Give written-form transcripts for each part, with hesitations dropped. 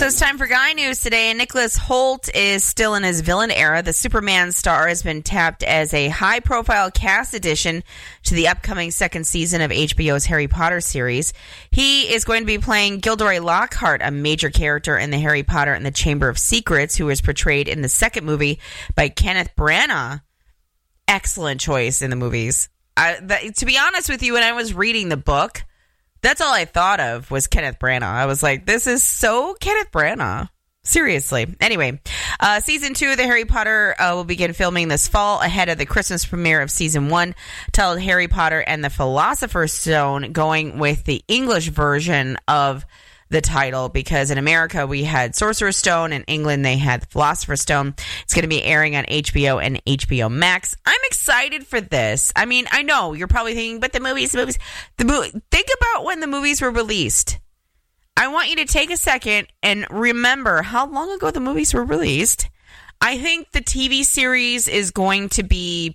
So it's time for Guy News today, and Nicholas Hoult is still in his villain era. The Superman star has been tapped as a high-profile cast addition to the upcoming second season of HBO's Harry Potter series. He is going to be playing Gilderoy Lockhart, a major character in the Harry Potter and the Chamber of Secrets, who was portrayed in the second movie by Kenneth Branagh. Excellent choice in the movies. To be honest with you, when I was reading the book, that's all I thought of was Kenneth Branagh. I was like, this is so Kenneth Branagh. Seriously. Anyway, season 2 of the Harry Potter will begin filming this fall ahead of the Christmas premiere of season 1, titled Harry Potter and the Philosopher's Stone, going with the English version of the title, because in America we had Sorcerer's Stone, in England they had the Philosopher's Stone. It's going to be airing on HBO and HBO Max. I'm excited for this. I mean, I know you're probably thinking, but the movies. Think about when the movies were released. I want you to take a second and remember how long ago the movies were released. I think the TV series is going to be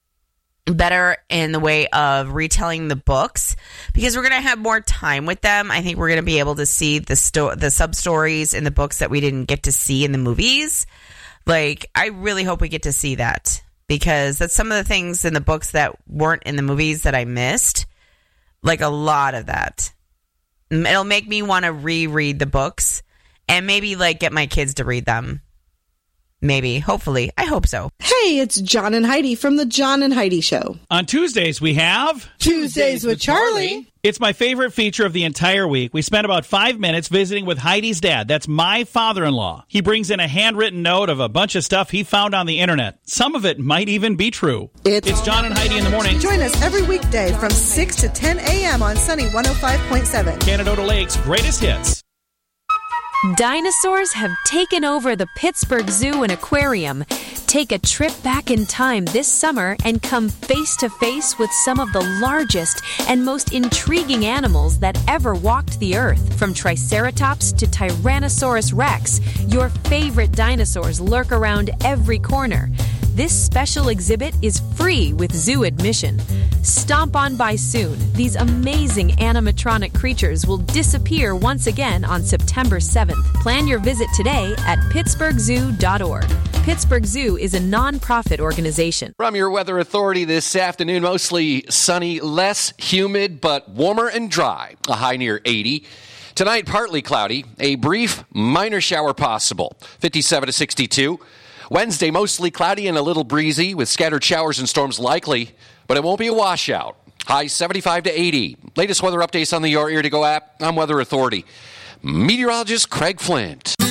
better in the way of retelling the books, because we're going to have more time with them. I think we're going to be able to see the sub-stories in the books that we didn't get to see in the movies. Like, I really hope we get to see that, because that's some of the things in the books that weren't in the movies that I missed. Like, a lot of that. It'll make me want to reread the books and maybe, like, get my kids to read them. Maybe. Hopefully. I hope so. Hey, it's John and Heidi from the John and Heidi Show. On Tuesdays, we have... Tuesdays with Charlie. It's my favorite feature of the entire week. We spent about 5 minutes visiting with Heidi's dad. That's my father-in-law. He brings in a handwritten note of a bunch of stuff he found on the internet. Some of it might even be true. It's John and Heidi in the morning. Join us every weekday from 6 to 10 a.m. on Sunny 105.7. Canadota Lake's greatest hits. Dinosaurs have taken over the Pittsburgh Zoo and Aquarium. Take a trip back in time this summer and come face to face with some of the largest and most intriguing animals that ever walked the earth. From Triceratops to Tyrannosaurus Rex, your favorite dinosaurs lurk around every corner. This special exhibit is free with zoo admission. Stomp on by soon. These amazing animatronic creatures will disappear once again on September 7th. Plan your visit today at pittsburghzoo.org. Pittsburgh Zoo is a non-profit organization. From your weather authority this afternoon, mostly sunny, less humid, but warmer and dry. A high near 80. Tonight, partly cloudy. A brief minor shower possible. 57 to 62. Wednesday, mostly cloudy and a little breezy with scattered showers and storms likely, but it won't be a washout. High 75 to 80. Latest weather updates on the Your Ear to Go app. I'm Weather Authority. Meteorologist Craig Flint.